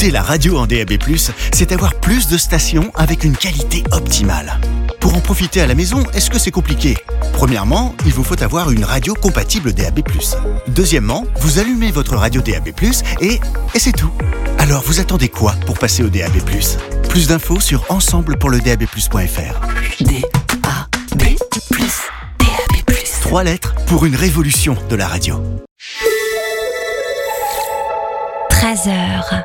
Écouter la radio en DAB+, c'est avoir plus de stations avec une qualité optimale. Pour en profiter à la maison, est-ce que c'est compliqué ? Premièrement, il vous faut avoir une radio compatible DAB+. Deuxièmement, vous allumez votre radio DAB+, et c'est tout. Alors vous attendez quoi pour passer au DAB+? Plus d'infos sur ensemblepourledab+.fr. DAB+, DAB+. 3 lettres pour une révolution de la radio. 13h.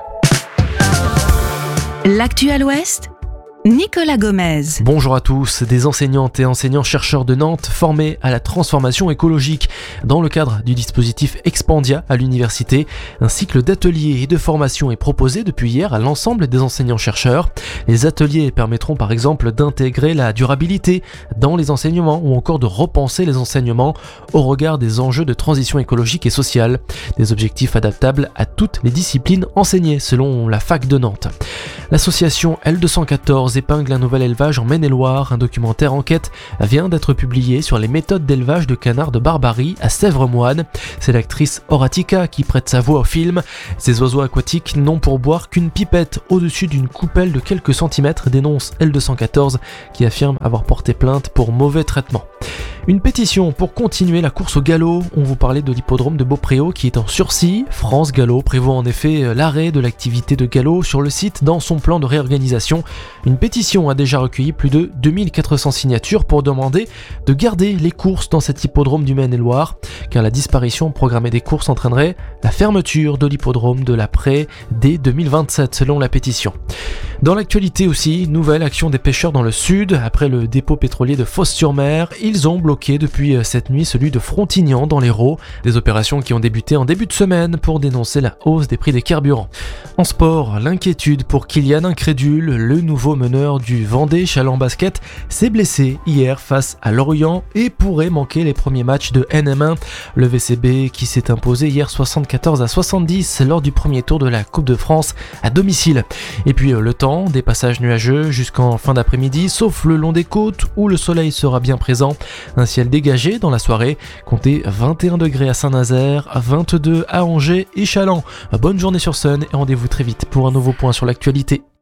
L'actu à l'Ouest, Nicolas Gomez. Bonjour à tous, des enseignantes et enseignants-chercheurs de Nantes formés à la transformation écologique. Dans le cadre du dispositif Expandia à l'université, un cycle d'ateliers et de formation est proposé depuis hier à l'ensemble des enseignants-chercheurs. Les ateliers permettront par exemple d'intégrer la durabilité dans les enseignements ou encore de repenser les enseignements au regard des enjeux de transition écologique et sociale. Des objectifs adaptables à toutes les disciplines enseignées selon la fac de Nantes. L'association L214 épingle un nouvel élevage en Maine-et-Loire. Un documentaire enquête vient d'être publié sur les méthodes d'élevage de canards de Barbarie à Sèvres-Moine. C'est l'actrice Horatica qui prête sa voix au film. Ces oiseaux aquatiques n'ont pour boire qu'une pipette au-dessus d'une coupelle de quelques centimètres, dénonce L214 qui affirme avoir porté plainte pour mauvais traitement. Une pétition pour continuer la course au galop. On vous parlait de l'hippodrome de Beaupréau qui est en sursis. France Galop prévoit en effet l'arrêt de l'activité de galop sur le site dans son plan de réorganisation. Une pétition a déjà recueilli plus de 2400 signatures pour demander de garder les courses dans cet hippodrome du Maine-et-Loire, car la disparition programmée des courses entraînerait la fermeture de l'hippodrome de l'après dès 2027 selon la pétition. Dans l'actualité aussi, nouvelle action des pêcheurs dans le sud. Après le dépôt pétrolier de Fos-sur-Mer, ils ont bloqué depuis cette nuit celui de Frontignan dans l'Hérault. Des opérations qui ont débuté en début de semaine pour dénoncer la hausse des prix des carburants. En sport, l'inquiétude pour Kylian Incrédule, le nouveau meneur du Vendée Chaland Basket, s'est blessé hier face à Lorient et pourrait manquer les premiers matchs de NM1. Le VCB qui s'est imposé hier 74-70 lors du premier tour de la Coupe de France à domicile. Et puis le temps, des passages nuageux jusqu'en fin d'après-midi, sauf le long des côtes où le soleil sera bien présent. Un ciel dégagé dans la soirée, comptez 21 degrés à Saint-Nazaire, 22 à Angers et Chaland. Bonne journée sur Sun et rendez-vous très vite pour un nouveau point sur l'actualité.